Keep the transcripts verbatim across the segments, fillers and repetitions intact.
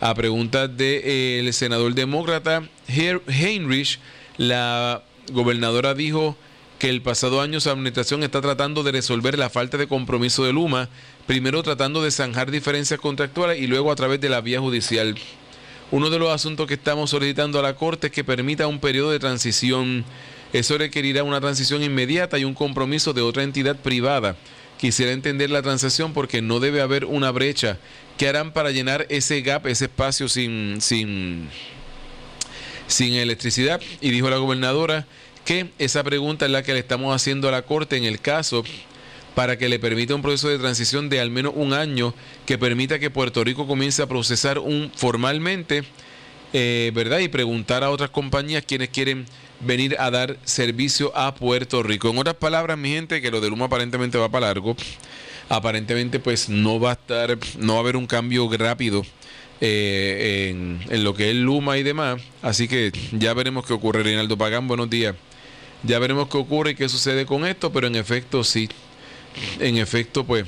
A preguntas del eh, senador demócrata Heinrich, la gobernadora dijo que el pasado año su administración está tratando de resolver la falta de compromiso de Luma, primero tratando de zanjar diferencias contractuales y luego a través de la vía judicial. Uno de los asuntos que estamos solicitando a la Corte es que permita un periodo de transición. Eso requerirá una transición inmediata y un compromiso de otra entidad privada. Quisiera entender la transacción porque no debe haber una brecha. ¿Qué harán para llenar ese gap, ese espacio sin, sin, sin electricidad? Y dijo la gobernadora que esa pregunta es la que le estamos haciendo a la Corte en el caso para que le permita un proceso de transición de al menos un año que permita que Puerto Rico comience a procesar un formalmente, eh, ¿verdad? Y preguntar a otras compañías quienes quieren venir a dar servicio a Puerto Rico. En otras palabras, mi gente, que lo de Luma aparentemente va para largo. Aparentemente, pues no va a estar, no va a haber un cambio rápido eh, en, en lo que es Luma y demás. Así que ya veremos qué ocurre. Reinaldo Pagán, buenos días. Ya veremos qué ocurre y qué sucede con esto, pero en efecto sí. En efecto, pues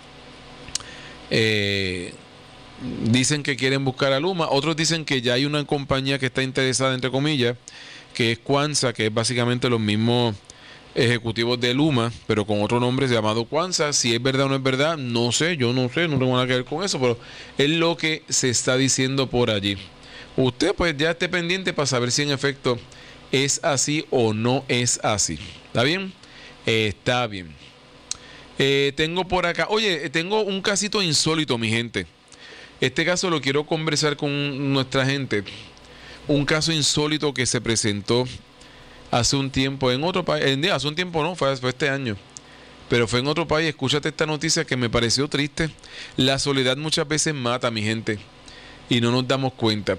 eh, dicen que quieren buscar a Luma. Otros dicen que ya hay una compañía que está interesada, entre comillas, que es Quanza, que es básicamente los mismos ejecutivos de Luma, pero con otro nombre llamado Quanza. Si es verdad o no es verdad, no sé, yo no sé, no tengo nada que ver con eso, pero es lo que se está diciendo por allí. Usted pues ya esté pendiente para saber si en efecto es así o no es así. ¿Está bien? Eh, está bien. Eh, tengo por acá, oye, tengo un casito insólito, mi gente. Este caso lo quiero conversar con nuestra gente. Un caso insólito que se presentó hace un tiempo en otro país. Eh, hace un tiempo no, fue, fue este año. Pero fue en otro país. Escúchate esta noticia que me pareció triste. La soledad muchas veces mata, mi gente. Y no nos damos cuenta.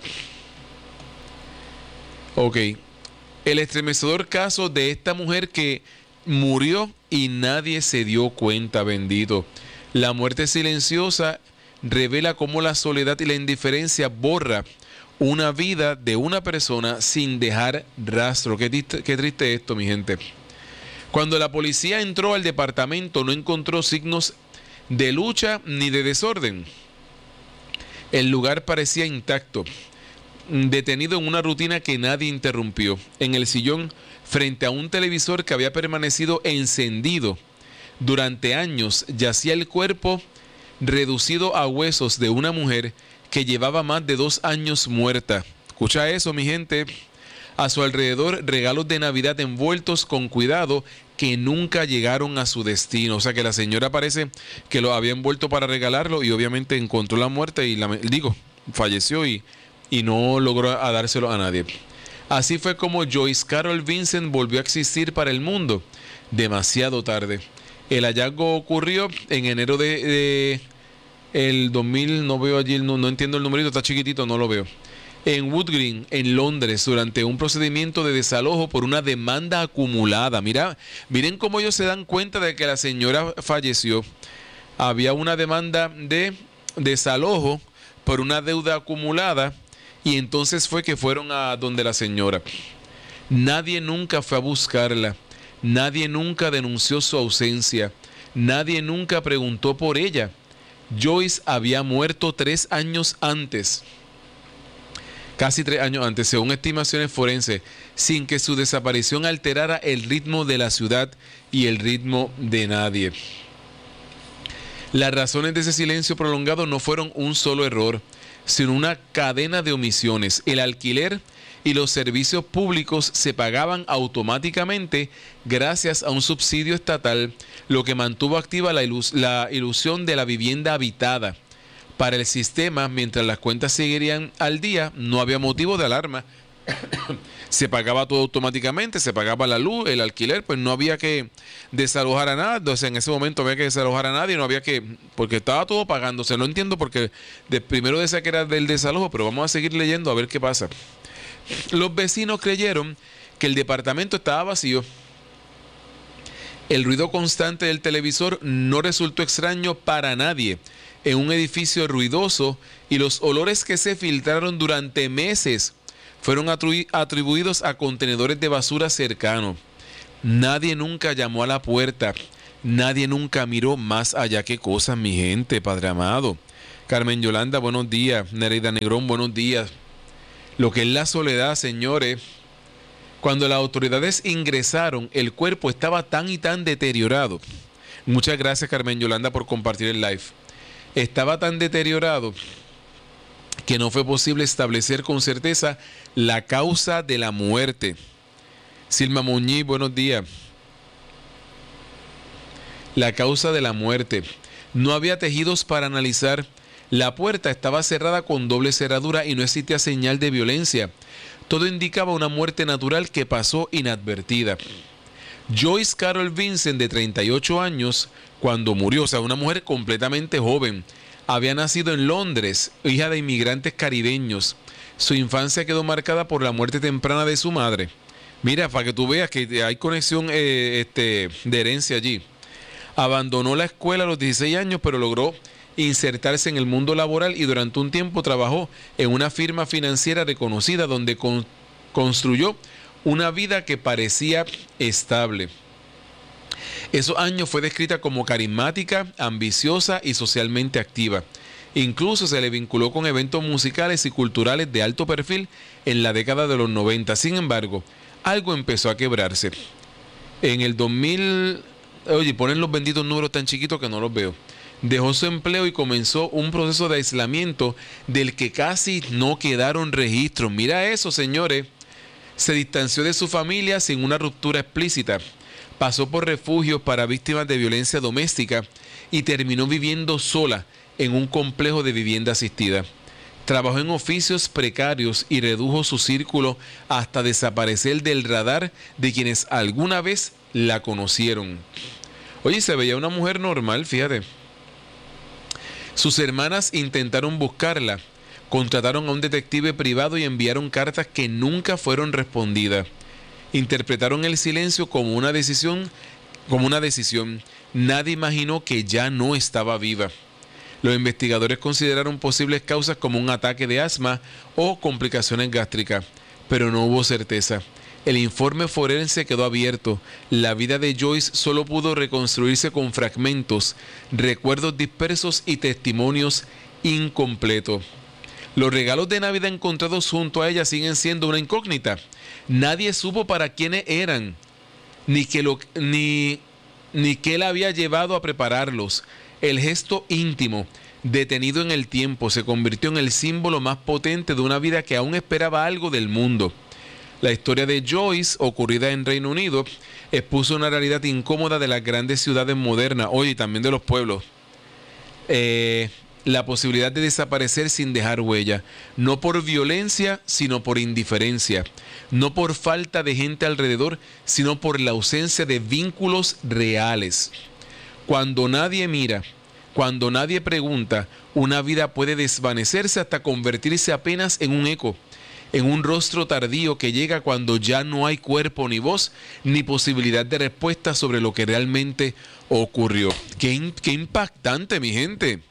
Ok. El estremecedor caso de esta mujer que murió y nadie se dio cuenta, bendito. La muerte silenciosa revela cómo la soledad y la indiferencia borra una vida de una persona sin dejar rastro. Qué triste, qué triste esto, mi gente. Cuando la policía entró al departamento no encontró signos de lucha ni de desorden. El lugar parecía intacto, detenido en una rutina que nadie interrumpió. En el sillón, frente a un televisor que había permanecido encendido durante años, yacía el cuerpo reducido a huesos de una mujer que llevaba más de dos años muerta. Escucha eso, mi gente. A su alrededor, regalos de Navidad envueltos con cuidado que nunca llegaron a su destino. O sea que la señora parece que lo había envuelto para regalarlo y obviamente encontró la muerte y, la, digo, falleció y, y no logró a dárselo a nadie. Así fue como Joyce Carol Vincent volvió a existir para el mundo, demasiado tarde. El hallazgo ocurrió en enero de, de el dos mil, no veo allí, no, no entiendo el numerito, está chiquitito, no lo veo. En Wood Green, en Londres, durante un procedimiento de desalojo por una demanda acumulada. Mira, miren cómo ellos se dan cuenta de que la señora falleció. Había una demanda de desalojo por una deuda acumulada y entonces fue que fueron a donde la señora. Nadie nunca fue a buscarla. Nadie nunca denunció su ausencia. Nadie nunca preguntó por ella. Joyce había muerto tres años antes. Casi tres años antes, según estimaciones forenses, sin que su desaparición alterara el ritmo de la ciudad y el ritmo de nadie. Las razones de ese silencio prolongado no fueron un solo error, sino una cadena de omisiones. El alquiler y los servicios públicos se pagaban automáticamente gracias a un subsidio estatal, lo que mantuvo activa la, ilus- la ilusión de la vivienda habitada. Para el sistema, mientras las cuentas seguirían al día, no había motivo de alarma. Se pagaba todo automáticamente, se pagaba la luz, el alquiler, pues no había que desalojar a nadie. Entonces, en ese momento no había que desalojar a nadie, no había que, porque estaba todo pagándose. No entiendo porque de, primero decía que era del desalojo, pero vamos a seguir leyendo a ver qué pasa. Los vecinos creyeron que el departamento estaba vacío. El ruido constante del televisor no resultó extraño para nadie en un edificio ruidoso y los olores que se filtraron durante meses fueron atribu- atribuidos a contenedores de basura cercanos. Nadie nunca llamó a la puerta, nadie nunca miró más allá. Qué cosas, mi gente, Padre amado. Carmen Yolanda, buenos días. Nereida Negrón, buenos días. Lo que es la soledad, señores. Cuando las autoridades ingresaron, el cuerpo estaba tan y tan deteriorado. Muchas gracias, Carmen Yolanda, por compartir el live. Estaba tan deteriorado que no fue posible establecer con certeza la causa de la muerte. Silma Muñiz, buenos días. La causa de la muerte. No había tejidos para analizar. La puerta estaba cerrada con doble cerradura y no existía señal de violencia. Todo indicaba una muerte natural que pasó inadvertida. Joyce Carol Vincent, de treinta y ocho años, cuando murió, o sea, una mujer completamente joven, había nacido en Londres, hija de inmigrantes caribeños. Su infancia quedó marcada por la muerte temprana de su madre. Mira, para que tú veas que hay conexión eh, este, de herencia allí. Abandonó la escuela a los dieciséis años, pero logró insertarse en el mundo laboral y durante un tiempo trabajó en una firma financiera reconocida donde con, construyó una vida que parecía estable. Esos años fue descrita como carismática, ambiciosa y socialmente activa. Incluso se le vinculó con eventos musicales y culturales de alto perfil en la década de los noventa. Sin embargo, algo empezó a quebrarse. En el dos mil... Oye, ponen los benditos números tan chiquitos que no los veo. Dejó su empleo y comenzó un proceso de aislamiento del que casi no quedaron registros. Mira eso, señores. Se distanció de su familia sin una ruptura explícita. Pasó por refugios para víctimas de violencia doméstica y terminó viviendo sola en un complejo de vivienda asistida. Trabajó en oficios precarios y redujo su círculo hasta desaparecer del radar de quienes alguna vez la conocieron. Oye, se veía una mujer normal, fíjate. Sus hermanas intentaron buscarla, contrataron a un detective privado y enviaron cartas que nunca fueron respondidas. Interpretaron el silencio como una decisión, como una decisión. Nadie imaginó que ya no estaba viva. Los investigadores consideraron posibles causas como un ataque de asma o complicaciones gástricas, pero no hubo certeza. El informe forense quedó abierto. La vida de Joyce solo pudo reconstruirse con fragmentos, recuerdos dispersos y testimonios incompletos. Los regalos de Navidad encontrados junto a ella siguen siendo una incógnita. Nadie supo para quiénes eran, ni qué lo, ni, ni qué la había llevado a prepararlos. El gesto íntimo, detenido en el tiempo, se convirtió en el símbolo más potente de una vida que aún esperaba algo del mundo. La historia de Joyce, ocurrida en Reino Unido, expuso una realidad incómoda de las grandes ciudades modernas, hoy y también de los pueblos. Eh, la posibilidad de desaparecer sin dejar huella, no por violencia, sino por indiferencia, no por falta de gente alrededor, sino por la ausencia de vínculos reales. Cuando nadie mira, cuando nadie pregunta, una vida puede desvanecerse hasta convertirse apenas en un eco, en un rostro tardío que llega cuando ya no hay cuerpo ni voz, ni posibilidad de respuesta sobre lo que realmente ocurrió. Qué, qué impactante, mi gente.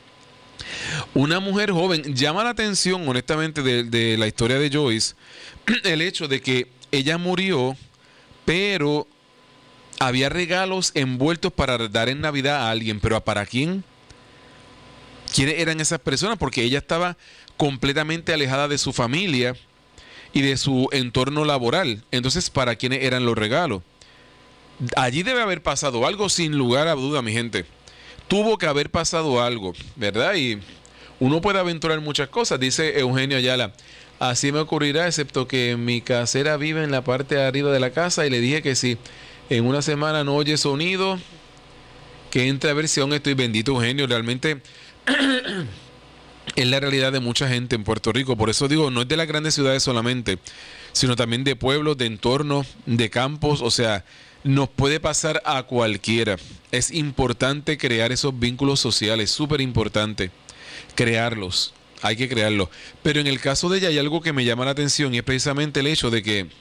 Una mujer joven, llama la atención, honestamente, de, de la historia de Joyce, el hecho de que ella murió, pero había regalos envueltos para dar en Navidad a alguien, pero ¿para quién? ¿Quiénes eran esas personas? Porque ella estaba completamente alejada de su familia y de su entorno laboral. Entonces, ¿para quiénes eran los regalos? Allí debe haber pasado algo, sin lugar a duda, mi gente. Tuvo que haber pasado algo, ¿verdad? Y uno puede aventurar muchas cosas, dice Eugenio Ayala. Así me ocurrirá, excepto que mi casera vive en la parte de arriba de la casa y le dije que si en una semana no oye sonido, que entre a ver si aún estoy. Bendito Eugenio, realmente es la realidad de mucha gente en Puerto Rico. Por eso digo, no es de las grandes ciudades solamente, sino también de pueblos, de entornos, de campos. O sea, nos puede pasar a cualquiera. Es importante crear esos vínculos sociales, súper importante crearlos, hay que crearlos. Pero en el caso de ella hay algo que me llama la atención y es precisamente el hecho de que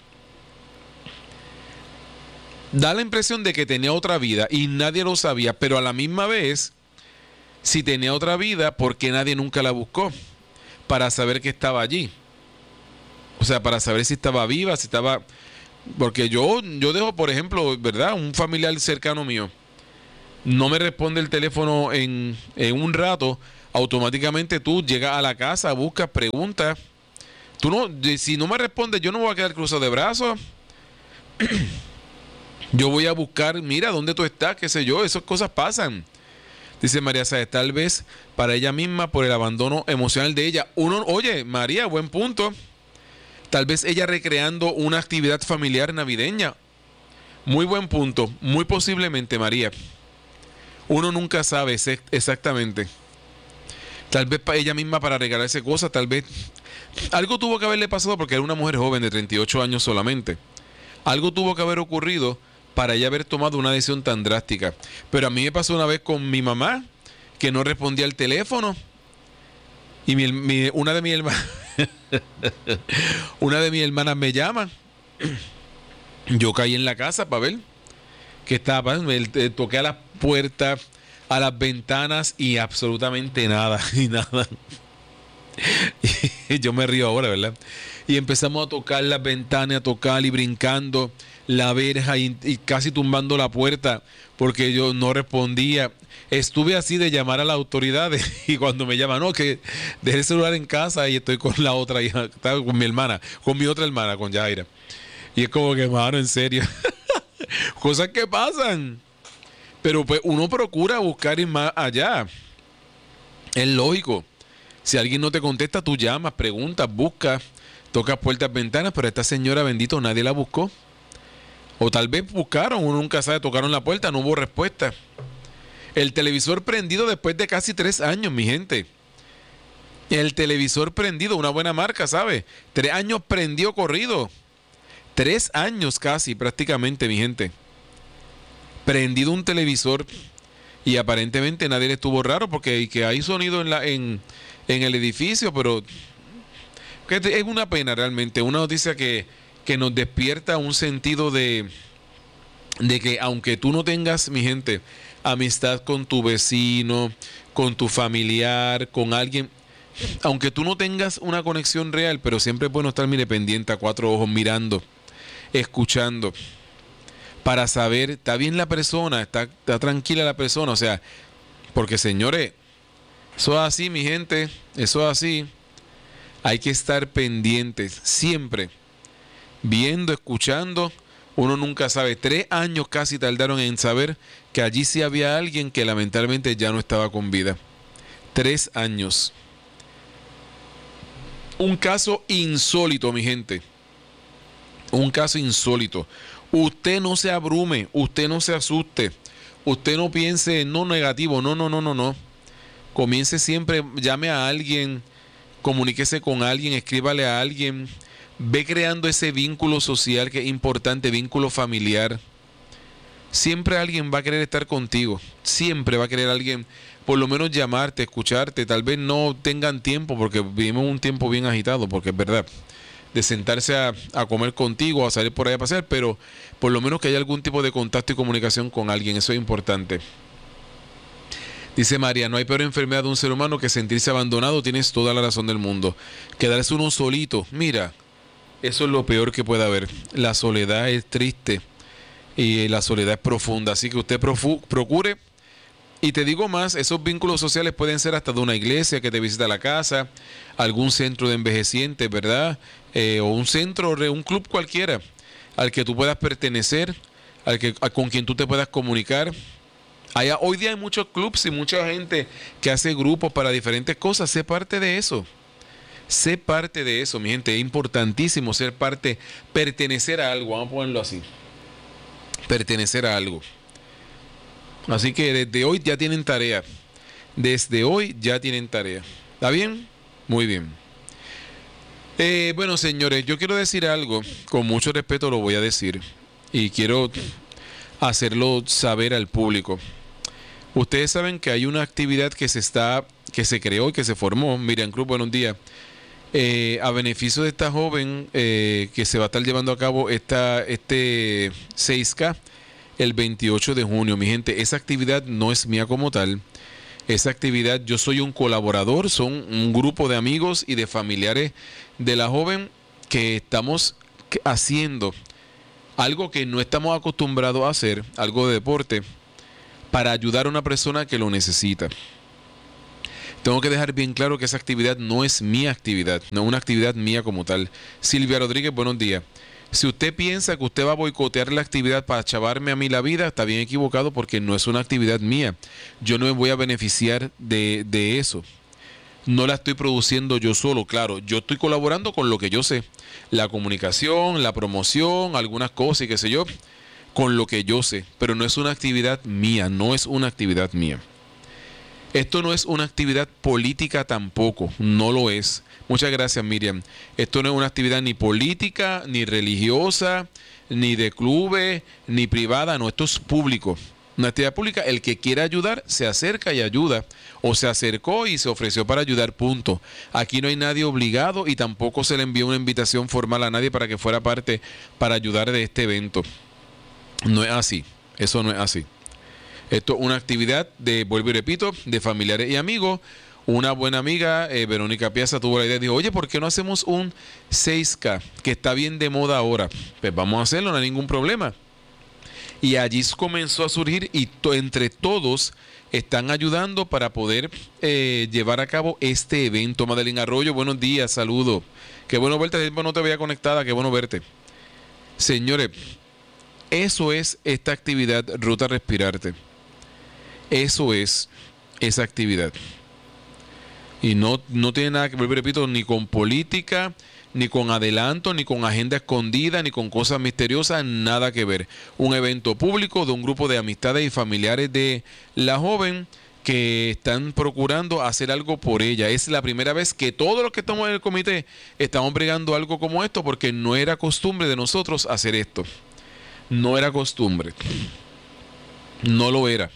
da la impresión de que tenía otra vida y nadie lo sabía, pero a la misma vez, si tenía otra vida, ¿por qué nadie nunca la buscó? Para saber que estaba allí. O sea, para saber si estaba viva, si estaba... Porque yo, yo dejo, por ejemplo, ¿verdad? Un familiar cercano mío no me responde el teléfono en, en un rato, automáticamente tú llegas a la casa, buscas, preguntas. Tú no, si no me respondes, yo no me voy a quedar cruzado de brazos. Yo voy a buscar, mira, ¿dónde tú estás? Qué sé yo, esas cosas pasan. Dice María Sáez, tal vez para ella misma, por el abandono emocional de ella. Uno, oye, María, buen punto. Tal vez ella recreando una actividad familiar navideña. Muy buen punto, muy posiblemente, María. Uno nunca sabe exactamente. Tal vez para ella misma para regalarse cosas, tal vez algo tuvo que haberle pasado porque era una mujer joven de treinta y ocho años solamente. Algo tuvo que haber ocurrido para ella haber tomado una decisión tan drástica. Pero a mí me pasó una vez con mi mamá, que no respondía al teléfono. Y mi, mi, una de mis hermanas, una de mis hermanas me llama. Yo caí en la casa para ver qué estaba. Me toqué a las puertas, a las ventanas y absolutamente nada, y nada. Y yo me río ahora, ¿verdad? Y empezamos a tocar las ventanas, a tocar y brincando la verja y, y casi tumbando la puerta porque yo no respondía. Estuve así de llamar a las autoridades y cuando me llaman, no, que dejé el celular en casa y estoy con la otra hija, estaba con mi hermana, con mi otra hermana, con Yaira. Y es como que, mano, en serio. Cosas que pasan. Pero pues uno procura buscar ir más allá. Es lógico. Si alguien no te contesta, tú llamas, preguntas, buscas, tocas puertas, ventanas, pero esta señora, bendito, nadie la buscó. O tal vez buscaron, uno nunca sabe, tocaron la puerta, no hubo respuesta. El televisor prendido después de casi tres años, mi gente. El televisor prendido, una buena marca, ¿sabe? Tres años prendió corrido. Tres años casi, prácticamente, mi gente. Prendido un televisor y aparentemente nadie le estuvo raro porque que hay sonido en la en, en el edificio, pero que es una pena realmente. Una noticia que, que nos despierta un sentido de, de que aunque tú no tengas, mi gente, amistad con tu vecino, con tu familiar, con alguien, aunque tú no tengas una conexión real, pero siempre es bueno estar, mire, pendiente a cuatro ojos, mirando, escuchando, para saber, está bien la persona, está, está tranquila la persona, o sea, porque señores, eso es así, mi gente, eso es así, hay que estar pendientes, siempre, viendo, escuchando, uno nunca sabe, tres años casi tardaron en saber que allí sí había alguien que lamentablemente ya no estaba con vida, tres años. Un caso insólito, mi gente, un caso insólito. Usted no se abrume, usted no se asuste, usted no piense no negativo, no, no, no, no, no. Comience siempre, llame a alguien, comuníquese con alguien, escríbale a alguien, ve creando ese vínculo social que es importante, vínculo familiar. Siempre alguien va a querer estar contigo, siempre va a querer alguien, por lo menos llamarte, escucharte. Tal vez no tengan tiempo porque vivimos un tiempo bien agitado, porque es verdad, de sentarse a, a comer contigo, a salir por ahí a pasear, pero por lo menos que haya algún tipo de contacto y comunicación con alguien, eso es importante. Dice María, no hay peor enfermedad de un ser humano que sentirse abandonado. Tienes toda la razón del mundo. Quedarse uno solito, mira, eso es lo peor que puede haber. La soledad es triste y la soledad es profunda, así que usted profu- procure. Y te digo más, esos vínculos sociales pueden ser hasta de una iglesia que te visita la casa, algún centro de envejecientes, ¿verdad? Eh, o un centro, un club cualquiera, al que tú puedas pertenecer, al que, a, con quien tú te puedas comunicar. Allá, hoy día hay muchos clubs y mucha gente que hace grupos para diferentes cosas. Sé parte de eso. Sé parte de eso, mi gente. Es importantísimo ser parte, pertenecer a algo, vamos a ponerlo así. Pertenecer a algo. Así que desde hoy ya tienen tarea. Desde hoy ya tienen tarea. ¿Está bien? Muy bien. Eh, bueno, señores, yo quiero decir algo. Con mucho respeto lo voy a decir. Y quiero hacerlo saber al público. Ustedes saben que hay una actividad que se está, que se creó y que se formó. Miriam Cruz, buenos días. Eh, a beneficio de esta joven eh, que se va a estar llevando a cabo esta, este seis K. El veintiocho de junio, mi gente, esa actividad no es mía como tal. Esa actividad, yo soy un colaborador, son un grupo de amigos y de familiares de la joven que estamos haciendo algo que no estamos acostumbrados a hacer, algo de deporte, para ayudar a una persona que lo necesita. Tengo que dejar bien claro que esa actividad no es mi actividad, no es una actividad mía como tal. Silvia Rodríguez, buenos días. Si usted piensa que usted va a boicotear la actividad para chavarme a mí la vida, está bien equivocado porque no es una actividad mía. Yo no me voy a beneficiar de, de eso. No la estoy produciendo yo solo, claro. Yo estoy colaborando con lo que yo sé. La comunicación, la promoción, algunas cosas y qué sé yo, con lo que yo sé. Pero no es una actividad mía, no es una actividad mía. Esto no es una actividad política tampoco, no lo es. Muchas gracias, Miriam. Esto no es una actividad ni política, ni religiosa, ni de clubes, ni privada, no, esto es público. Una actividad pública, el que quiera ayudar se acerca y ayuda, o se acercó y se ofreció para ayudar, punto. Aquí no hay nadie obligado y tampoco se le envió una invitación formal a nadie para que fuera parte para ayudar de este evento. No es así, eso no es así. Esto es una actividad de, vuelvo y repito, de familiares y amigos. Una buena amiga, eh, Verónica Piazza, tuvo la idea y dijo, oye, ¿por qué no hacemos un seis K? Que está bien de moda ahora. Pues vamos a hacerlo, no hay ningún problema. Y allí comenzó a surgir y to- entre todos están ayudando para poder eh, llevar a cabo este evento. Madeline Arroyo, buenos días, saludo. Qué bueno verte, tiempo no te veía conectada, qué bueno verte. Señores, eso es esta actividad, Ruta Respirarte. Eso es esa actividad. Y no, no tiene nada que ver, repito, ni con política, ni con adelanto, ni con agenda escondida, ni con cosas misteriosas, nada que ver. Un evento público de un grupo de amistades y familiares de la joven que están procurando hacer algo por ella. Es la primera vez que todos los que estamos en el comité estamos bregando algo como esto, porque no era costumbre de nosotros hacer esto. No era costumbre. No lo era.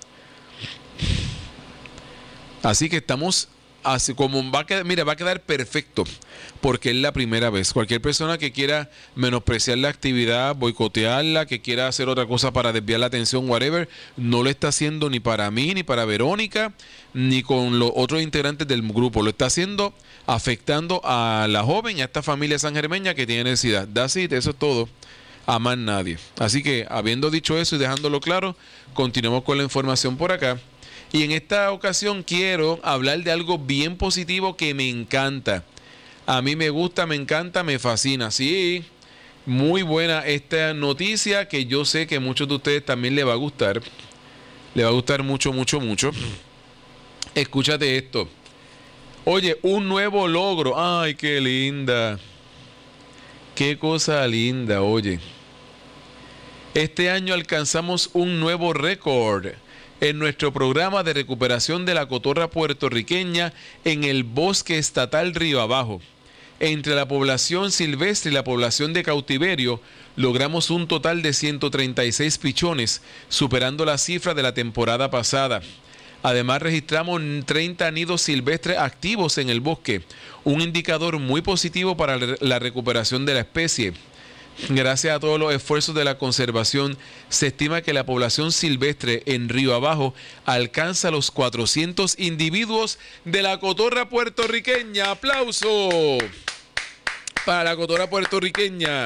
Así que estamos así como va a quedar, mira, va a quedar perfecto porque es la primera vez. Cualquier persona que quiera menospreciar la actividad, boicotearla, que quiera hacer otra cosa para desviar la atención, whatever, no lo está haciendo ni para mí, ni para Verónica, ni con los otros integrantes del grupo. Lo está haciendo afectando a la joven y a esta familia sangermeña que tiene necesidad. That's it, eso es todo. A más nadie. Así que, habiendo dicho eso y dejándolo claro, continuemos con la información por acá. Y en esta ocasión quiero hablar de algo bien positivo que me encanta. A mí me gusta, me encanta, me fascina. Sí, muy buena esta noticia que yo sé que a muchos de ustedes también les va a gustar. Le va a gustar mucho, mucho, mucho. Escúchate esto. Oye, un nuevo logro. Ay, qué linda. Qué cosa linda, oye. Este año alcanzamos un nuevo récord en nuestro programa de recuperación de la cotorra puertorriqueña en el bosque estatal Río Abajo. Entre la población silvestre y la población de cautiverio, logramos un total de ciento treinta y seis pichones, superando la cifra de la temporada pasada. Además, registramos treinta nidos silvestres activos en el bosque, un indicador muy positivo para la recuperación de la especie. Gracias a todos los esfuerzos de la conservación, se estima que la población silvestre en Río Abajo alcanza los cuatrocientos individuos de la cotorra puertorriqueña. ¡Aplauso para la cotorra puertorriqueña!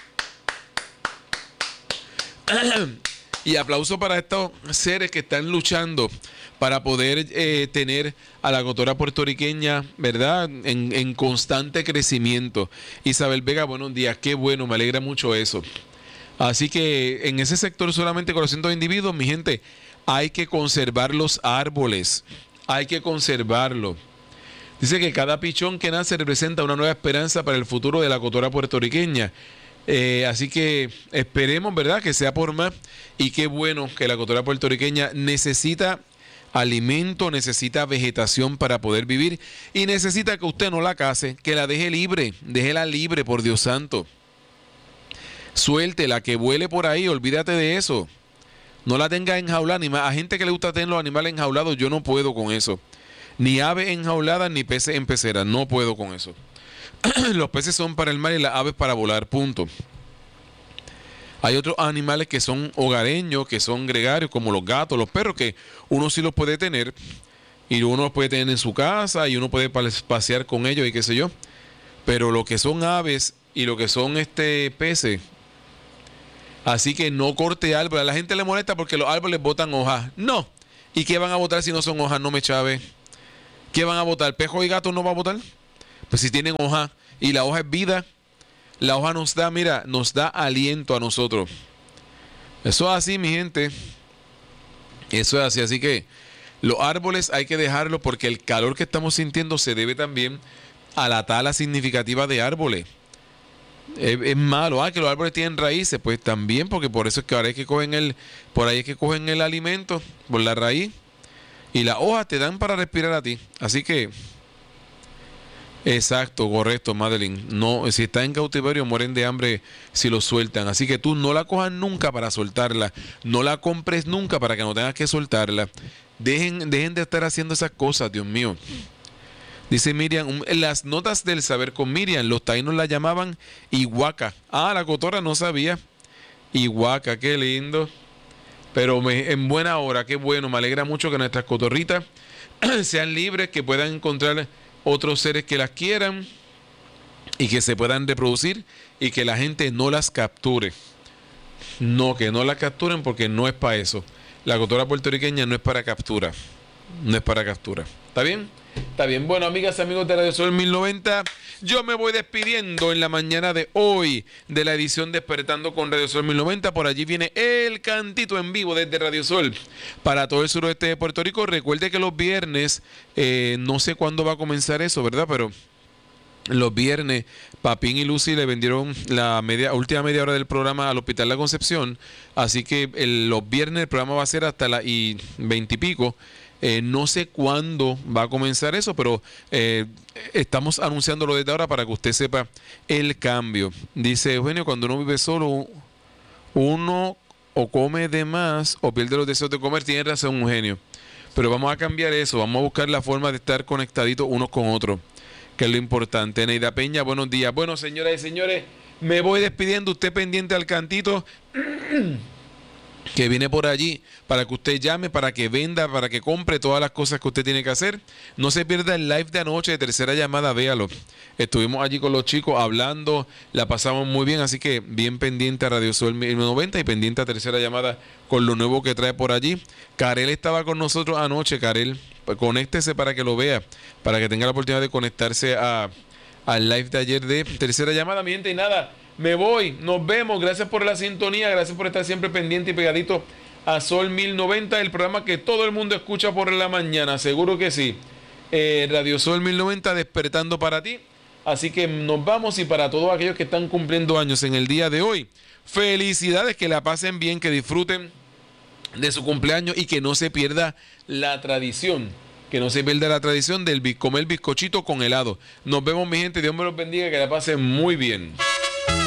Y aplauso para estos seres que están luchando para poder eh, tener a la cotorra puertorriqueña, ¿verdad?, en, en constante crecimiento. Isabel Vega, buenos días, qué bueno, me alegra mucho eso. Así que en ese sector solamente con los cientos individuos, mi gente, hay que conservar los árboles, hay que conservarlo. Dice que cada pichón que nace representa una nueva esperanza para el futuro de la cotorra puertorriqueña. Eh, así que esperemos, ¿verdad?, que sea por más. Y qué bueno que la cotorra puertorriqueña necesita alimento, necesita vegetación para poder vivir y necesita que usted no la case, que la deje libre, déjela libre, por Dios santo. Suéltela, que vuele por ahí, olvídate de eso. No la tenga enjaulada, ni más. A gente que le gusta tener los animales enjaulados, yo no puedo con eso. Ni aves enjauladas, ni peces en peceras, no puedo con eso. Los peces son para el mar y las aves para volar, punto. Hay otros animales que son hogareños, que son gregarios, como los gatos, los perros, que uno sí los puede tener y uno los puede tener en su casa y uno puede pasear con ellos y qué sé yo. Pero lo que son aves y lo que son este peces, así que no corte árboles. A la gente le molesta porque los árboles botan hojas. No. ¿Y qué van a botar si no son hojas? No me chave. ¿Qué van a votar? ¿Pejo y gato no va a votar? Pues si tienen hoja y la hoja es vida, la hoja nos da, mira, nos da aliento a nosotros. Eso es así, mi gente. Eso es así, así que los árboles hay que dejarlo porque el calor que estamos sintiendo se debe también a la tala significativa de árboles. Es, es malo, ah, que los árboles tienen raíces, pues también, porque por eso es que ahora es que cogen el, por ahí es que cogen el alimento, por la raíz, y las hojas te dan para respirar a ti. Así que, exacto, correcto, Madeline. No, si está en cautiverio mueren de hambre si lo sueltan. Así que tú no la cojas nunca para soltarla, no la compres nunca para que no tengas que soltarla. Dejen, dejen de estar haciendo esas cosas, Dios mío. Dice Miriam, en las notas del saber con Miriam, los taínos la llamaban Iguaca. Ah, la cotorra no sabía. Iguaca, qué lindo. Pero me, en buena hora, qué bueno. Me alegra mucho que nuestras cotorritas sean libres, que puedan encontrar otros seres que las quieran y que se puedan reproducir y que la gente no las capture. No, que no las capturen porque no es para eso. La cotorra puertorriqueña no es para captura. No es para captura. ¿Está bien? Está bien. Bueno, amigas, amigos de Radio Sol mil noventa, yo me voy despidiendo en la mañana de hoy de la edición Despertando con Radio Sol mil noventa. Por allí viene el cantito en vivo desde Radio Sol para todo el suroeste de Puerto Rico. Recuerde que los viernes, eh, no sé cuándo va a comenzar eso, ¿verdad? Pero los viernes, Papín y Lucy le vendieron la media, última media hora del programa al Hospital La Concepción. Así que el, los viernes el programa va a ser hasta las y veintipico. Eh, no sé cuándo va a comenzar eso, pero eh, estamos anunciándolo desde ahora para que usted sepa el cambio. Dice Eugenio, cuando uno vive solo, uno o come de más o pierde los deseos de comer. Tiene razón, Eugenio. Pero vamos a cambiar eso, vamos a buscar la forma de estar conectaditos unos con otros, que es lo importante. Neida Peña, buenos días. Bueno, señoras y señores, me voy despidiendo. Usted pendiente al cantito que viene por allí para que usted llame, para que venda, para que compre todas las cosas que usted tiene que hacer. No se pierda el live de anoche de Tercera Llamada, véalo. Estuvimos allí con los chicos hablando, la pasamos muy bien, así que bien pendiente a Radio Sol mil noventa y pendiente a Tercera Llamada con lo nuevo que trae por allí. Karel estaba con nosotros anoche. Karel, pues conéctese para que lo vea, para que tenga la oportunidad de conectarse a, al live de ayer de Tercera Llamada. Mi gente, y nada, me voy, nos vemos, gracias por la sintonía, gracias por estar siempre pendiente y pegadito a Sol mil noventa, el programa que todo el mundo escucha por la mañana, seguro que sí. eh, Radio Sol mil noventa despertando para ti. Así que nos vamos, y para todos aquellos que están cumpliendo años en el día de hoy, felicidades, que la pasen bien, que disfruten de su cumpleaños y que no se pierda la tradición, que no se pierda la tradición del comer bizcochito con helado. Nos vemos, mi gente, Dios me los bendiga, que la pasen muy bien.